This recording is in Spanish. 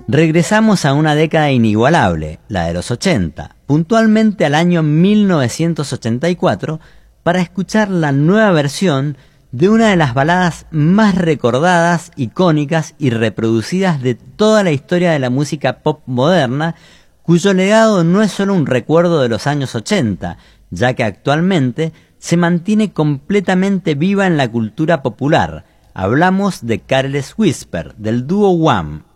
Regresamos a una década inigualable, la de los 80, puntualmente al año 1984, para escuchar la nueva versión de una de las baladas más recordadas, icónicas y reproducidas de toda la historia de la música pop moderna, cuyo legado no es solo un recuerdo de los años 80, ya que actualmente se mantiene completamente viva en la cultura popular. Hablamos de Careless Whisper, del dúo Wham,